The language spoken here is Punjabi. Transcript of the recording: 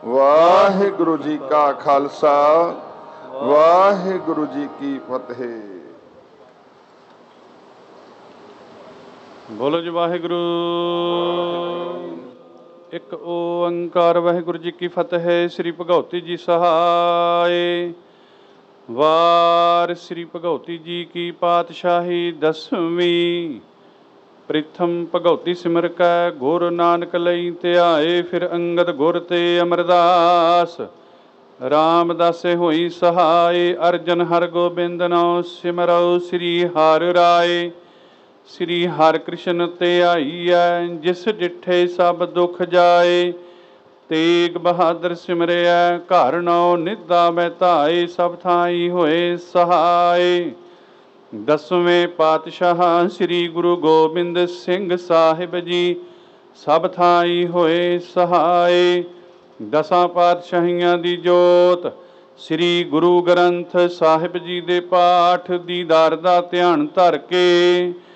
ਵਾਹਿਗੁਰੂ ਜੀ ਕਾ ਖਾਲਸਾ, ਵਾਹਿਗੁਰੂ ਜੀ ਕੀ ਫਤਿਹ। ਬੋਲੋ ਜੀ ਵਾਹਿਗੁਰੂ। ਇੱਕ ਓੰਕਾਰ ਵਾਹਿਗੁਰੂ ਜੀ ਕੀ ਫਤਿਹ। ਸ੍ਰੀ ਭਗਉਤੀ ਜੀ ਸਹਾਇ। ਵਾਰ ਸ੍ਰੀ ਭਗਉਤੀ ਜੀ ਕੀ ਪਾਤਸ਼ਾਹੀ ਦਸਵੀਂ। ਪ੍ਰਿਥਮ ਭਗਉਤੀ ਸਿਮਰ ਕੈ ਗੁਰ ਨਾਨਕ ਲਈ ਧਿਆਏ। ਫਿਰ ਅੰਗਦ ਗੁਰ ਤੇ ਅਮਰਦਾਸ। ਰਾਮਦਾਸੇ ਹੋਈ ਸਹਾਇ। ਅਰਜਨ ਹਰ ਗੋਬਿੰਦ ਨਾਉ ਸਿਮਰਉ ਸ੍ਰੀ ਹਰਿ ਰਾਏ। ਸ੍ਰੀ ਹਰਿ ਕ੍ਰਿਸ਼ਨ ਧਿਆਈਐ। ਜਿਸ ਡਿਠੇ ਸਭ ਦੁਖ ਜਾਏ। ਤੇਗ ਬਹਾਦਰ ਸਿਮਰਿਐ। ਘਰ ਨੌ ਨਿਧਾ ਮੈਂ ਧਾਏ। ਸਭ ਥਾਈ ਹੋਏ ਸਹਾਏ। ਦਸਵੇਂ ਪਾਤਸ਼ਾਹ ਸ੍ਰੀ ਗੁਰੂ ਗੋਬਿੰਦ ਸਿੰਘ ਸਾਹਿਬ ਜੀ ਸਭ ਥਾਈ ਹੋਏ ਸਹਾਏ। ਦਸਾਂ ਪਾਤਸ਼ਾਹੀਆਂ ਦੀ ਜੋਤ ਸ੍ਰੀ ਗੁਰੂ ਗ੍ਰੰਥ ਸਾਹਿਬ ਜੀ ਦੇ ਪਾਠ ਦੀਦਾਰ ਦਾ ਧਿਆਨ ਧਰ ਕੇ